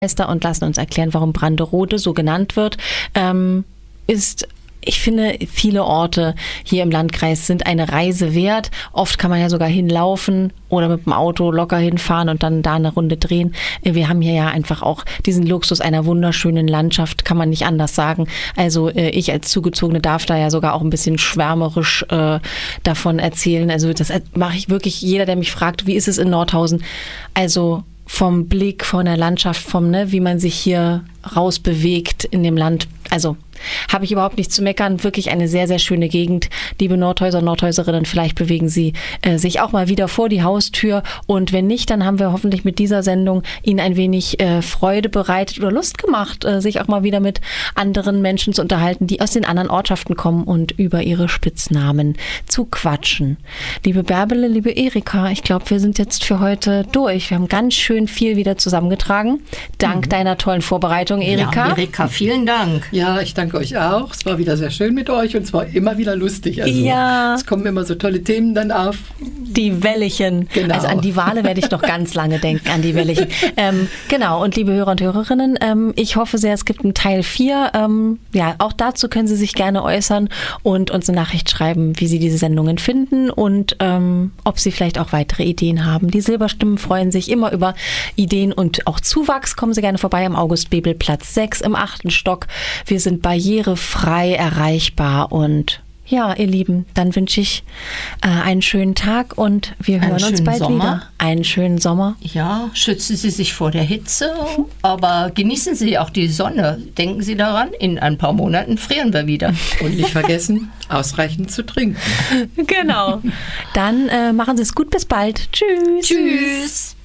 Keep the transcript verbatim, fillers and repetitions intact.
und lassen uns erklären, warum Brandrode so genannt wird. Ähm, ist, ich finde, viele Orte hier im Landkreis sind eine Reise wert. Oft kann man ja sogar hinlaufen oder mit dem Auto locker hinfahren und dann da eine Runde drehen. Wir haben hier ja einfach auch diesen Luxus einer wunderschönen Landschaft, kann man nicht anders sagen. Also ich als Zugezogene darf da ja sogar auch ein bisschen schwärmerisch äh, davon erzählen. Also das mache ich wirklich, jeder, der mich fragt, wie ist es in Nordhausen? Also vom Blick, von der Landschaft, vom, ne, wie man sich hier rausbewegt in dem Land. Also habe ich überhaupt nichts zu meckern. Wirklich eine sehr, sehr schöne Gegend. Liebe Nordhäuser, Nordhäuserinnen, vielleicht bewegen Sie äh, sich auch mal wieder vor die Haustür. Und wenn nicht, dann haben wir hoffentlich mit dieser Sendung Ihnen ein wenig äh, Freude bereitet oder Lust gemacht, äh, sich auch mal wieder mit anderen Menschen zu unterhalten, die aus den anderen Ortschaften kommen und über ihre Spitznamen zu quatschen. Liebe Bärbele, liebe Erika, ich glaube, wir sind jetzt für heute durch. Wir haben ganz schön viel wieder zusammengetragen. Dank mhm. deiner tollen Vorbereitung, Erika. Ja, Erika, vielen Dank. Ja, ich danke euch auch. Es war wieder sehr schön mit euch und es war immer wieder lustig. Also ja. Es kommen immer so tolle Themen dann auf. Die Wellichen. Genau. Also an die Wale werde ich noch ganz lange denken, an die Wellichen. Ähm, genau, und liebe Hörer und Hörerinnen, ähm, ich hoffe sehr, es gibt einen Teil vier. Ähm, ja, auch dazu können Sie sich gerne äußern und uns eine Nachricht schreiben, wie Sie diese Sendungen finden und ähm, ob Sie vielleicht auch weitere Ideen haben. Die Silberstimmen freuen sich immer über Ideen und auch Zuwachs. Kommen Sie gerne vorbei am August-Bebel-Platz sechs im achten Stock. Wir sind barrierefrei erreichbar und ja, ihr Lieben, dann wünsche ich äh, einen schönen Tag und wir hören uns bald Sommer. wieder. Einen schönen Sommer. Ja, schützen Sie sich vor der Hitze, aber genießen Sie auch die Sonne. Denken Sie daran, in ein paar Monaten frieren wir wieder. Und nicht vergessen, ausreichend zu trinken. Genau. Dann äh, machen Sie es gut, bis bald. Tschüss. Tschüss.